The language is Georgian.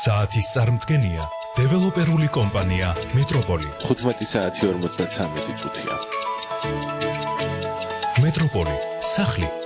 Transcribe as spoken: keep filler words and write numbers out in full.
საათის წარმდგენია დეველოპერული კომპანია მეტროპოლი. თხუთმეტი საათი ორმოცდათსამეტი წუთია. მეტროპოლი, სახლი